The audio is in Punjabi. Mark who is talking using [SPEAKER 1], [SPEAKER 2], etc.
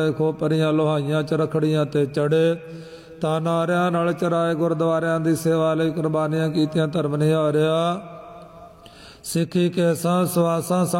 [SPEAKER 1] ਖੋਪਰੀਆਂ ਲੋਹਾਈਆਂ ਚ ਰਖੜੀਆਂ ਤੇ ਚੜੇ ਤਾਂ ਨਾਰਿਆਂ ਨਾਲ ਚਰਾਏ ਗੁਰਦੁਆਰਿਆਂ ਦੀ ਸੇਵਾ ਲਈ ਕੁਰਬਾਨੀਆਂ ਕੀਤੀਆਂ ਧਰਮ ਨਿਹਾਰਿਆ ਸਿੱਖੀ ਕੈਸਾ ਸਵਾਸਾਂ